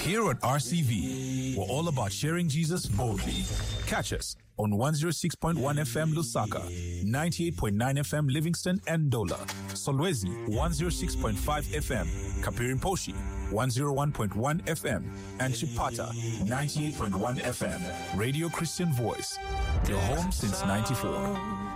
Here at RCV, we're all about sharing Jesus boldly. Catch us on 106.1 FM Lusaka, 98.9 FM Livingston and Dola, Solwezi 106.5 FM, Kapirimposhi 101.1 FM, and Chipata 98.1 FM. Radio Christian Voice, your home since 94.